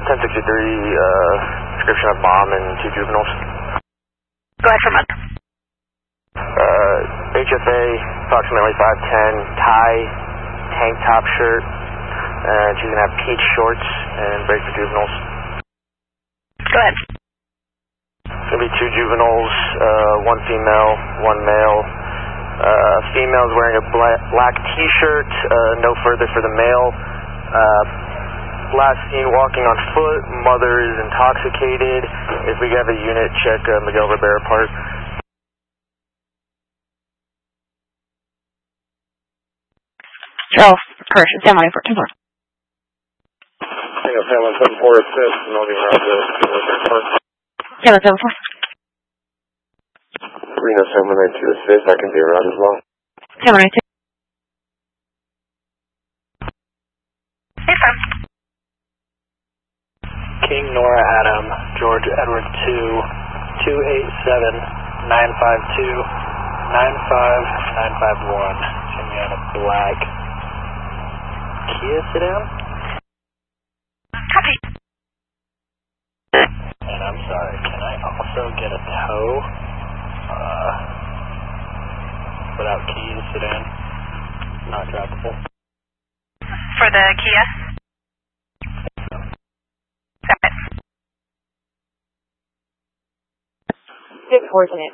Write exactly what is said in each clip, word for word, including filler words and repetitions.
ten sixty-three, uh, description of bomb and two juveniles. Go ahead for month. Uh, H F A, approximately five ten, tie, tank top shirt, and she's going to have peach shorts and break for juveniles. Go ahead. It's going to be two juveniles, uh, one female, one male. Uh, female's wearing a black, black t-shirt, uh, no further for the male. Uh, last seen walking on foot, mother is intoxicated. If we have a unit, check uh, Miguel Rivera Park. Charles, correction, San Juan, fourteen four. Hang on, San Juan seven four assist, and I'll be around to Rivera Park. San Juan seven four. Reno seven one nine two assist, I can be around as well. San Juan two. Yes, sir. King Nora Adam, George Edward two, two eight seven, nine five two, nine five nine five one. Jimmy on a black Kia sedan. Copy. And I'm sorry, can I also get a tow? Uh, without keys sedan? Not drivable. For the Kia? Got it. Six fortunate.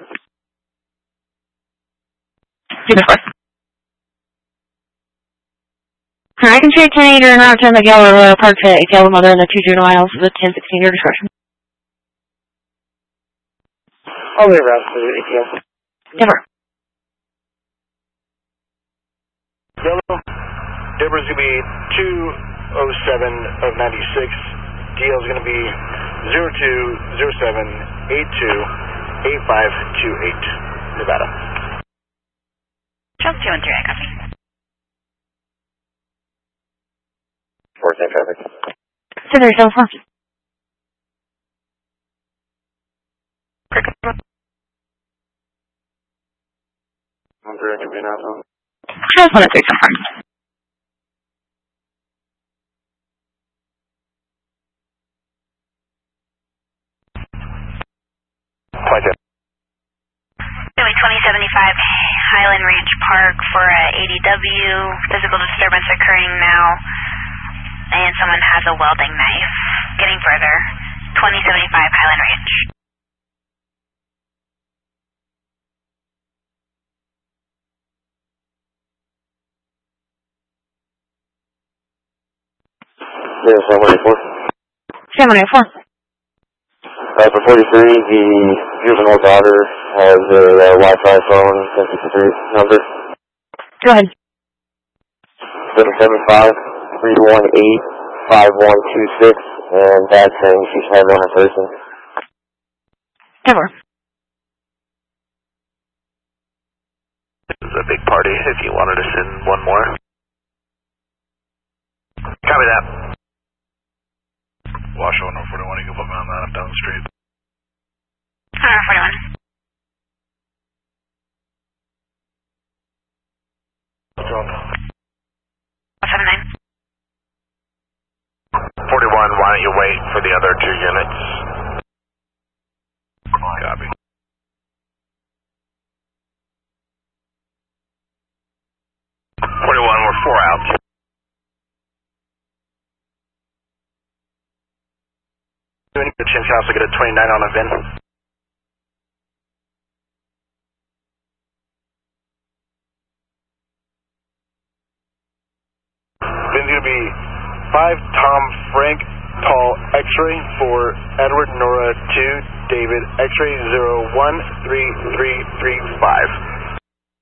Six four. I can shoot ten eight and around ten Miguel Rivera Park to Miguel Mother and the two juveniles with ten sixteen your discretion. I'll be around to the A T S. Never. Yellow, Deborah's going to be two oh seven of ninety-six. D L is going to be zero two zero seven eight two eight five two eight, Nevada. Charles two one three, I copy. four ten traffic. Center seven four. I'm three, I can be an outbound. Charles one oh three, confirmed. Pleasure. Louis twenty seventy-five, Highland Ranch Park for a A D W. Physical disturbance occurring now. And someone has a welding knife. Getting further. twenty seventy-five, Highland Ranch. Yeah, seven one eight four. seven eight four. Uh, for forty-three, the juvenile daughter has a uh, Wi-Fi phone, ten sixty-three number. Go ahead. seven seven five, three one eight, five one two six, and that's saying she's had on her person. Never. This is a big party if you wanted to send one more. Copy that. Washoe one forty-one, you can put me on that, I'm down the street. one forty-one. seven nine. forty-one, why don't you wait for the other two units? Copy. forty-one, we're four out. Doing a chance house to get a twenty-nine on a V I N. Vin's going to be five Tom Frank Paul X-ray for Edward Nora two David X-ray zero one three three three five.